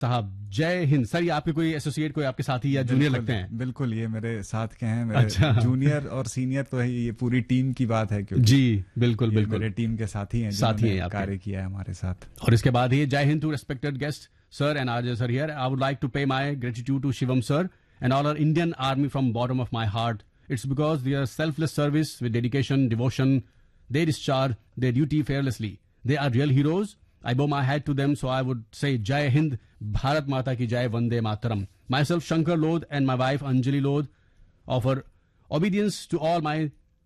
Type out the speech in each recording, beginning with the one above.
साहब जय हिंद। सर ये आपके कोई एसोसिएट, कोई आपके साथी या जूनियर लगते हैं? बिल्कुल, ये मेरे साथ के हैं। मेरे अच्छा। जूनियर और सीनियर तो है, ये पूरी टीम की बात है, क्योंकि जी बिल्कुल बिल्कुल मेरे टीम के साथी हैं, साथी हैं जिन्होंने आपके। कार्य किया है हमारे साथ। और इसके बाद ही जय Hind to respected guest sir and RJ sir here. I would like to पे my gratitude to Shivam sir and all our Indian army from bottom of my heart. It's because there selfless service with dedication devotion, they discharge there duty fearlessly, they are real heroes. I bow my hat to them, so I would say Jai Hind, Bharat Mata ki Jai, Vande Mataram. Myself, Shankar Lodh, and my wife Anjali Lodh offer obedience to all my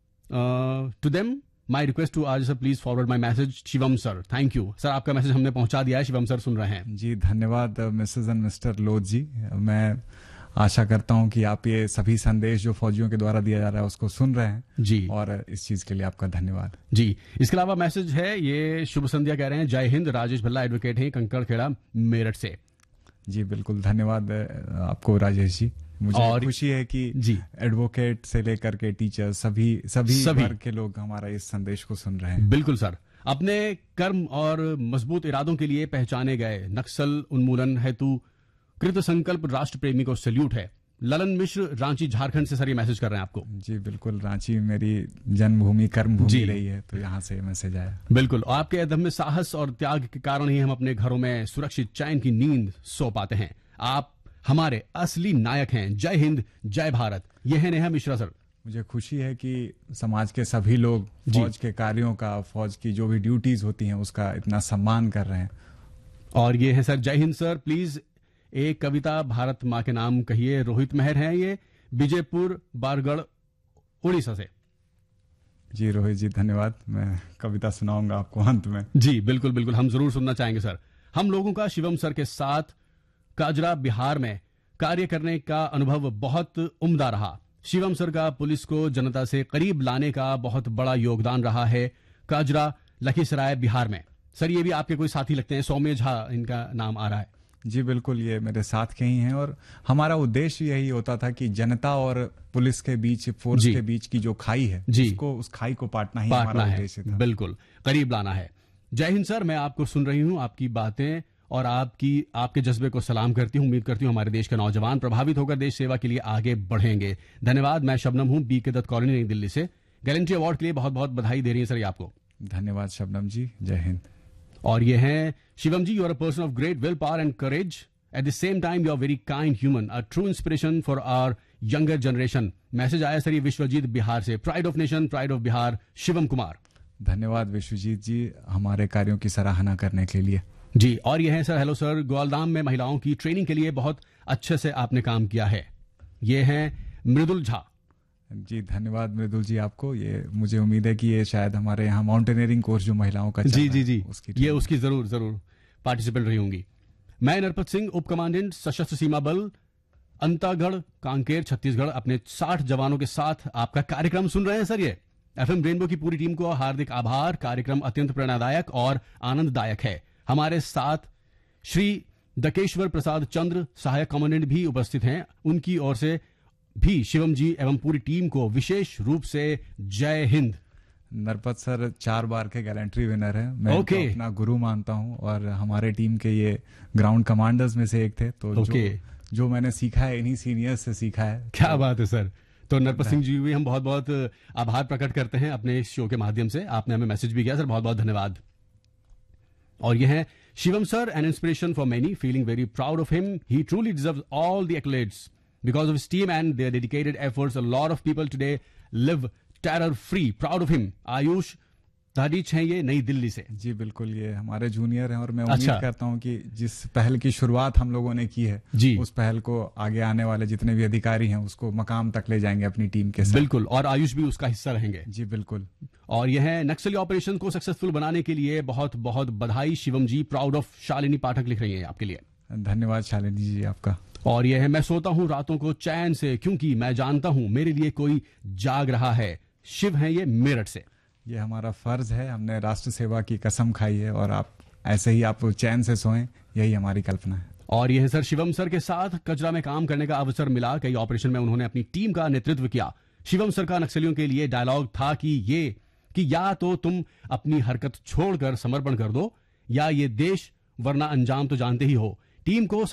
to them. My request to Arj sir, please forward my message. Shivam sir, thank you. Sir आपका message हमने पहुंचा दिया है, Shivam sir सुन रहे हैं। जी धन्यवाद Mrs and mister लोध जी। मैं आशा करता हूं कि आप ये सभी संदेश जो फौजियों के द्वारा दिया जा रहा है उसको सुन रहे हैं जी, और इस चीज के लिए आपका धन्यवाद जी। इसके अलावा मैसेज है, ये शुभ संध्या कह रहे हैं, जय हिंद, राजेश भल्ला एडवोकेट हैं, कंकड़खेड़ा मेरठ से। जी बिल्कुल, धन्यवाद आपको राजेश जी। मुझे और खुशी है कि जी एडवोकेट से लेकर के टीचर सभी वर्ग के लोग हमारा इस संदेश को सुन रहे हैं। बिल्कुल सर। अपने कर्म और मजबूत इरादों के लिए पहचाने गए नक्सल उन्मूलन हेतु कृत संकल्प राष्ट्र प्रेमी को सैल्यूट है। ललन मिश्र रांची झारखंड से सर ये मैसेज कर रहे हैं आपको। जी बिल्कुल, रांची मेरी जन्मभूमि कर्मभूमि रही है, तो यहाँ से मैसेज आया। बिल्कुल, और आपके अदम्य साहस और त्याग के कारण ही हम अपने घरों में सुरक्षित चैन की नींद सो पाते हैं। आप हमारे असली नायक हैं। जय हिंद, जय भारत। ये है नेहा मिश्रा सर। मुझे खुशी है कि समाज के सभी लोग फौज के कार्यों का, फौज की जो भी ड्यूटीज होती हैं उसका इतना सम्मान कर रहे हैं। और ये है सर, जय हिंद सर, प्लीज एक कविता भारत माँ के नाम कहिए। रोहित मेहर हैं ये, विजयपुर बारगढ़ उड़ीसा से। जी रोहित जी धन्यवाद, मैं कविता सुनाऊंगा आपको अंत में। जी बिल्कुल बिल्कुल, हम जरूर सुनना चाहेंगे सर। हम लोगों का शिवम सर के साथ काजरा बिहार में कार्य करने का अनुभव बहुत उम्दा रहा। शिवम सर का पुलिस को जनता से करीब लाने का बहुत बड़ा योगदान रहा है काजरा लखीसराय बिहार में। सर ये भी आपके कोई साथी लगते हैं, सौम्य झा इनका नाम आ रहा है। जी बिल्कुल, ये मेरे साथ के ही हैं और हमारा उद्देश्य यही होता था कि जनता और पुलिस के बीच, फोर्स के बीच की जो खाई है उस खाई को पाटना ही हमारा उद्देश्य था। बिल्कुल, करीब लाना है। जय हिंद सर, मैं आपको सुन रही हूँ, आपकी बातें और आपके जज्बे को सलाम करती हूँ। उम्मीद करती हूँ हमारे देश के नौजवान प्रभावित होकर देश सेवा के लिए आगे बढ़ेंगे। धन्यवाद। मैं शबनम हूँ, बी के दत्त कॉलोनी, नई दिल्ली से। गैलेंट्री अवार्ड के लिए बहुत बहुत बधाई दे रही है सर ये आपको। धन्यवाद शबनम जी, जय हिंद। और ये हैं शिवम जी, you are a person of great will power and courage, at the same time you are very kind human, a true inspiration for our younger generation. Message आया सर ये विश्वजीत बिहार से। Pride of nation, pride of Bihar, Shivam Kumar. धन्यवाद विश्वजीत जी हमारे कार्यों की सराहना करने के लिए। जी, और ये है सर, हेलो सर, ग्वालदाम में महिलाओं की ट्रेनिंग के लिए बहुत अच्छे से आपने काम किया है। ये हैं मृदुल झा। जी धन्यवाद मृदुल जी आपको। ये मुझे उम्मीद है कि ये शायद हमारे यहाँ माउंटेनियरिंग कोर्स जो महिलाओं का जी ये उसकी जरूर पार्टिसिपेट रही होंगी। मैं नरपत सिंह, उप कमांडेंट सशस्त्र सीमा बल अंतागढ़ कांकेर छत्तीसगढ़, अपने 60 जवानों के साथ आपका कार्यक्रम सुन रहे हैं सर। ये एफएम रेनबो की पूरी टीम को हार्दिक आभार। कार्यक्रम अत्यंत प्रेरणादायक और आनंददायक है। हमारे साथ श्री दकेश्वर प्रसाद चंद्र सहायक कमांडेंट भी उपस्थित हैं। उनकी ओर से भी शिवम जी एवं पूरी टीम को विशेष रूप से जय हिंद। नरपत सर 4 बार के गैलेंट्री विनर है। मैं तो अपना गुरु मानता हूं और हमारे टीम के ये ग्राउंड कमांडर्स में से एक थे। तो जो मैंने सीखा है इन्हीं सीनियर्स से सीखा है। क्या बात है सर। तो नरपत सिंह जी भी हम बहुत बहुत आभार प्रकट करते हैं अपने इस शो के माध्यम से। आपने हमें मैसेज भी किया सर, बहुत बहुत धन्यवाद। और यह है Shivam sir, an inspiration for many, feeling very proud of him. He truly deserves all the एक्लेड्स because of his team and their dedicated efforts. A lot of people today live terror free. Proud of him. Ayush धारीच हैं ये, नई दिल्ली से। जी बिल्कुल, ये हमारे junior हैं और मैं उम्मीद करता हूं कि जिस पहल की शुरुआत हम लोगों ने की है उस पहल को आगे आने वाले जितने भी अधिकारी हैं उसको मकाम तक ले जाएंगे अपनी टीम के साथ। बिल्कुल, और आयुष भी उसका हिस्सा रहेंगे। जी बिल्कुल। और यह है नक्सली ऑपरेशन को सक्सेसफुल बनाने के लिए बहुत बहुत बधाई शिवम जी। प्राउड ऑफ शालिनी पाठक लिख रही है आपके लिए। धन्यवाद शालिनी जी आपका। और यह है मैं सोता हूं रातों को चैन से क्योंकि मैं जानता हूं मेरे लिए कोई जाग रहा है। शिव है ये मेरठ से। ये हमारा फर्ज है, हमने राष्ट्र सेवा की कसम खाई है और आप ऐसे ही आप चैन से सोएं, यही हमारी कल्पना है। और यह सर शिवम सर के साथ कचरा में काम करने का अवसर मिला। कई ऑपरेशन में उन्होंने अपनी टीम का नेतृत्व किया। शिवम सर का नक्सलियों के लिए डायलॉग था कि या तो तुम अपनी हरकत छोड़कर समर्पण कर दो या ये देश, वरना अंजाम तो जानते ही हो। टीम को